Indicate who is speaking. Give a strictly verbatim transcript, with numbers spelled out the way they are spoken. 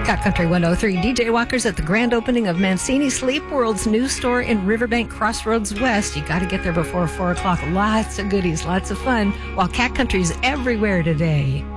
Speaker 1: Cat Country one oh three. D J Walker's at the grand opening of Mancini Sleep World's new store in Riverbank Crossroads West. You got to get there before four o'clock. Lots of goodies, lots of fun. While Cat Country's everywhere today.